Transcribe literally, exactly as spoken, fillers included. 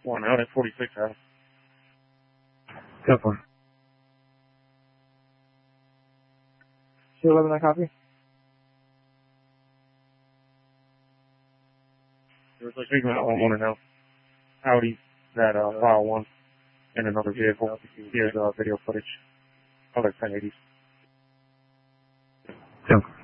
One out at forty-six out. Go for it. C eleven, I copy. There's a signal I want to know. Audi, that uh, file one, and another vehicle. Here's uh, video footage. Other ten eighties. Go.